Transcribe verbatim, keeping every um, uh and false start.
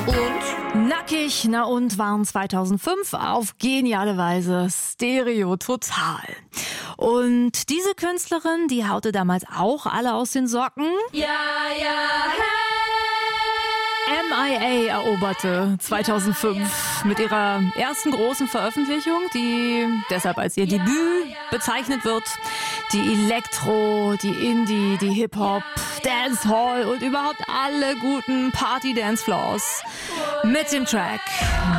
Und? Nackig, na und, waren zweitausendfünf auf geniale Weise Stereo Total. Und diese Künstlerin, die haute damals auch alle aus den Socken. Ja, ja, hey. M I A eroberte zweitausendfünf mit ihrer ersten großen Veröffentlichung, die deshalb als ihr Debüt bezeichnet wird. Die Elektro, die Indie, die Hip-Hop, Dancehall und überhaupt alle guten Party-Dance-Floors mit dem Track